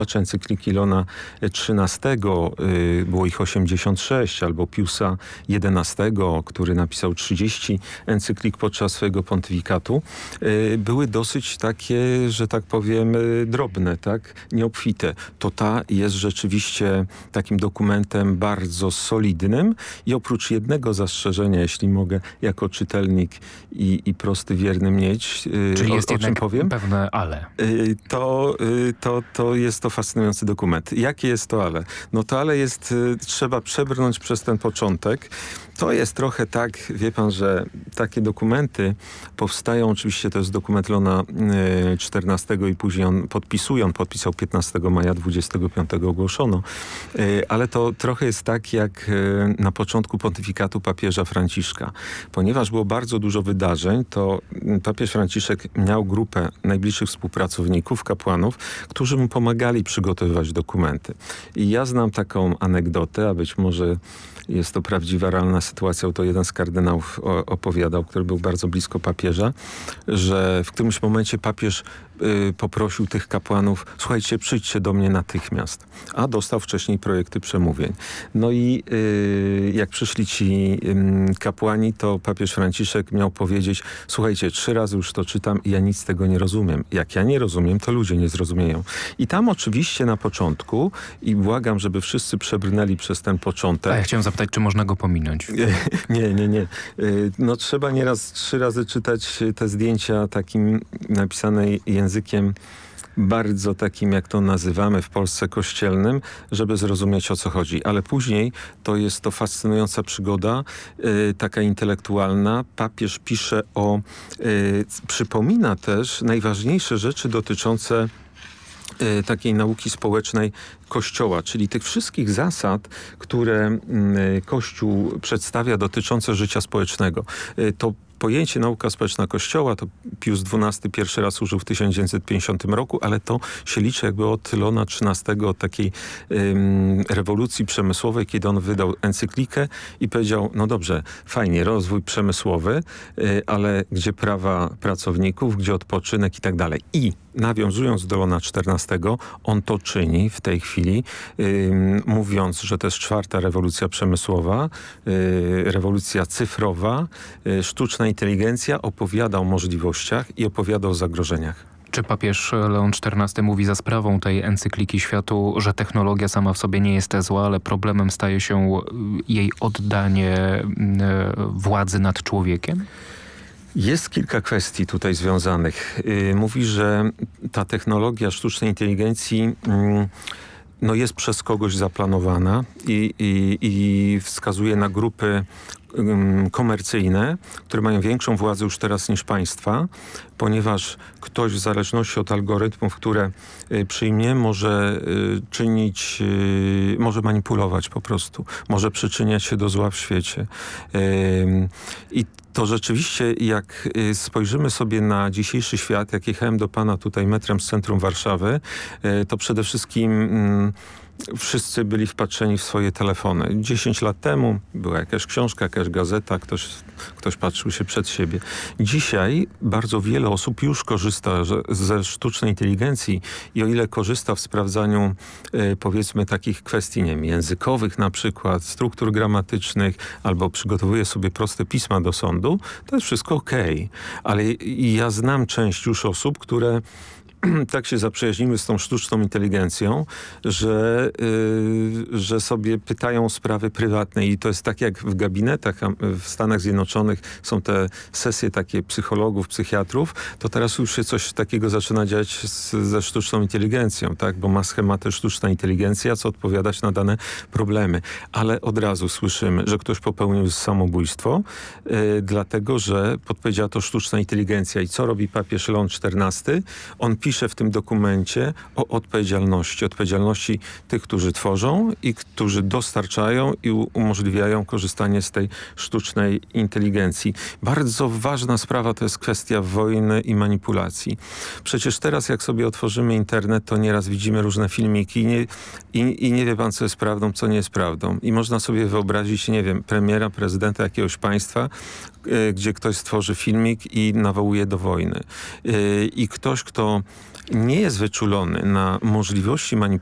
encykliki Leona XIII, było ich 86, albo Piusa XI, który napisał 30 encyklik podczas swojego pontyfikatu, były dosyć takie, że tak powiem, drobne, tak, nieobfite. To ta jest rzeczywiście takim dokumentem bardzo solidnym i oprócz jednego zastrzeżenia, jeśli mogę jako czytelnik i prosty wierny mieć, czyli jest o czym jednak powiem, pewne ale. To jest to fascynujący dokument. Jakie jest to ale? No to ale jest, trzeba przebrnąć przez ten początek. To jest trochę tak, wie pan, że takie dokumenty powstają, oczywiście to jest dokument Leona XIV i później on podpisał 15 maja, 25 ogłoszono, ale to trochę jest tak jak na początku pontyfikatu papieża Franciszka. Ponieważ było bardzo dużo wydarzeń, to papież Franciszek miał grupę najbliższych współpracowników, kapłanów, którzy mu pomagali przygotowywać dokumenty. I ja znam taką anegdotę, a być może jest to prawdziwa, realna sytuacja, to jeden z kardynałów opowiadał, który był bardzo blisko papieża, że w którymś momencie papież poprosił tych kapłanów: słuchajcie, przyjdźcie do mnie natychmiast. A dostał wcześniej projekty przemówień. No i jak przyszli ci kapłani, to papież Franciszek miał powiedzieć: słuchajcie, 3 razy już to czytam i ja nic z tego nie rozumiem. Jak ja nie rozumiem, to ludzie nie zrozumieją. I tam oczywiście na początku, i błagam, żeby wszyscy przebrnęli przez ten początek. A ja chciałem zapytać, czy można go pominąć? Nie. No trzeba nieraz 3 razy czytać te zdjęcia takim napisane językiem bardzo takim, jak to nazywamy w Polsce, kościelnym, żeby zrozumieć, o co chodzi. Ale później to jest to fascynująca przygoda, taka intelektualna. Papież pisze przypomina też najważniejsze rzeczy dotyczące takiej nauki społecznej Kościoła, czyli tych wszystkich zasad, które Kościół przedstawia dotyczące życia społecznego. To pojęcie nauka społeczna Kościoła to Pius XII pierwszy raz użył w 1950 roku, ale to się liczy jakby od Leona XIII, od takiej rewolucji przemysłowej, kiedy on wydał encyklikę i powiedział: no dobrze, fajnie, rozwój przemysłowy, ale gdzie prawa pracowników, gdzie odpoczynek i tak dalej. I nawiązując do Leona XIV, on to czyni w tej chwili, mówiąc, że to jest 4. rewolucja przemysłowa, rewolucja cyfrowa, sztuczna inteligencja, opowiada o możliwościach i opowiada o zagrożeniach. Czy papież Leon XIV mówi za sprawą tej encykliki światu, że technologia sama w sobie nie jest zła, ale problemem staje się jej oddanie władzy nad człowiekiem? Jest kilka kwestii tutaj związanych. Mówi, że ta technologia sztucznej inteligencji jest przez kogoś zaplanowana i wskazuje na grupy komercyjne, które mają większą władzę już teraz niż państwa, ponieważ ktoś w zależności od algorytmów, które przyjmie, może czynić, może manipulować po prostu, może przyczyniać się do zła w świecie. I to rzeczywiście, jak spojrzymy sobie na dzisiejszy świat, jak jechałem do pana tutaj metrem z centrum Warszawy, to przede wszystkim wszyscy byli wpatrzeni w swoje telefony. 10 lat temu była jakaś książka, jakaś gazeta, ktoś patrzył się przed siebie. Dzisiaj bardzo wiele osób już korzysta ze sztucznej inteligencji i o ile korzysta w sprawdzaniu powiedzmy takich kwestii, nie wiem, językowych na przykład, struktur gramatycznych, albo przygotowuje sobie proste pisma do sądu, to jest wszystko okej. Ale ja znam część już osób, które tak się zaprzyjaźnimy z tą sztuczną inteligencją, że sobie pytają sprawy prywatne i to jest tak jak w gabinetach w Stanach Zjednoczonych są te sesje takie psychologów, psychiatrów, to teraz już się coś takiego zaczyna dziać ze sztuczną inteligencją, tak? Bo ma schematy sztuczna inteligencja, co odpowiadać na dane problemy. Ale od razu słyszymy, że ktoś popełnił samobójstwo, dlatego, że podpowiedziała to sztuczna inteligencja. I co robi papież Leon XIV? On pisze w tym dokumencie o odpowiedzialności tych, którzy tworzą i którzy dostarczają i umożliwiają korzystanie z tej sztucznej inteligencji. Bardzo ważna sprawa to jest kwestia wojny i manipulacji. Przecież teraz, jak sobie otworzymy internet, to nieraz widzimy różne filmiki i nie wie pan, co jest prawdą, co nie jest prawdą. I można sobie wyobrazić, nie wiem, premiera, prezydenta jakiegoś państwa, gdzie ktoś stworzy filmik i nawołuje do wojny. I ktoś, kto nie jest wyczulony na możliwości manipulacji